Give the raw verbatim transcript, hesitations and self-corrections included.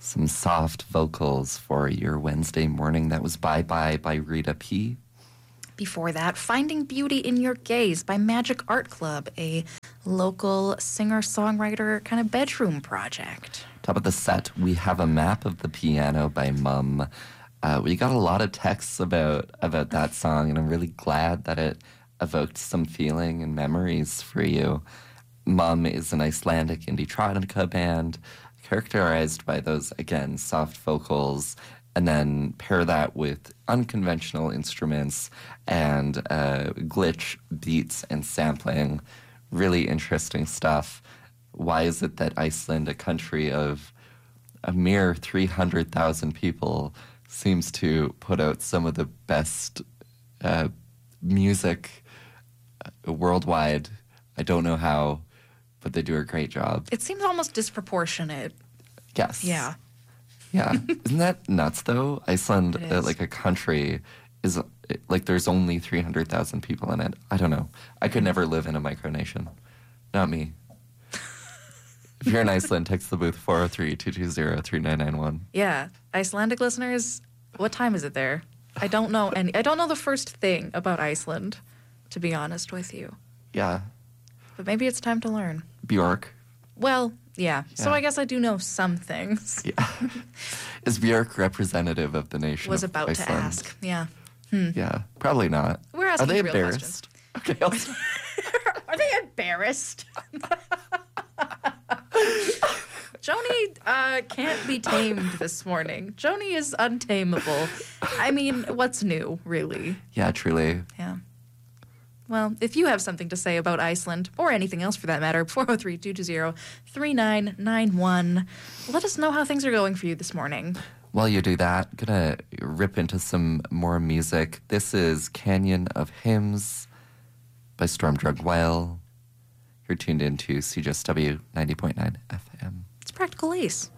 Some soft vocals for your Wednesday morning. That was Bye Bye by Rita P. Before that, Finding Beauty in Your Gaze by Magic Art Club, a local singer-songwriter kind of bedroom project. Top of the set, We Have a Map of the Piano by Mum. Uh, we got a lot of texts about, about that song, and I'm really glad that it evoked some feeling and memories for you. Mum is an Icelandic indie electronica band, characterized by those, again, soft vocals, and then pair that with unconventional instruments and uh, glitch beats and sampling. Really interesting stuff. Why is it that Iceland, a country of a mere three hundred thousand people, seems to put out some of the best uh, music worldwide? I don't know how, but they do a great job. It seems almost disproportionate. Yes. Yeah. Yeah. Isn't that nuts, though? Iceland, uh, like a country, is like there's only three hundred thousand people in it. I don't know. I could never live in a micronation. Not me. If you're in Iceland, text the booth four oh three, two two zero, three nine nine one. Yeah. Icelandic listeners, what time is it there? I don't know any. I don't know the first thing about Iceland, to be honest with you. Yeah. But maybe it's time to learn. Bjork. Well, yeah. Yeah. So I guess I do know some things. Yeah. Is Bjork representative of the nation Was of about Iceland? to ask. Yeah. Hmm. Yeah. Probably not. We're asking Are they real embarrassed? Okay. I'll... Are they embarrassed? Joni uh, can't be tamed this morning. Joni is untamable. I mean, what's new, really? Yeah, truly. Yeah. Well, if you have something to say about Iceland, or anything else for that matter, four oh three, two two zero, three nine nine one. Let us know how things are going for you this morning. While you do that, gonna rip into some more music. This is Canyon of Hymns by Storm Drug Whale. You're tuned into C J S W ninety point nine F M. It's Practical Ace.